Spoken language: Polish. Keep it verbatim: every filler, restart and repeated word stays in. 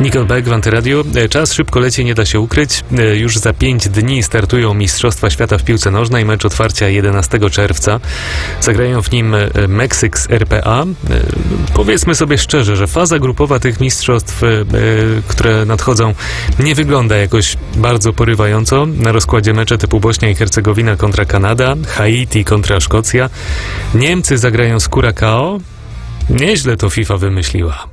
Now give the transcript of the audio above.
Nickelback w Antyradiu. Czas szybko leci, nie da się ukryć. Już za pięć dni startują Mistrzostwa Świata w piłce nożnej. Mecz otwarcia jedenastego czerwca. Zagrają w nim Meksyk z R P A. Powiedzmy sobie szczerze, że faza grupowa tych mistrzostw, które nadchodzą, nie wygląda jakoś bardzo porywająco. Na rozkładzie mecze typu Bośnia i Hercegowina kontra Kanada, Haiti kontra Szkocja. Niemcy zagrają z Curacao. Nieźle to FIFA wymyśliła.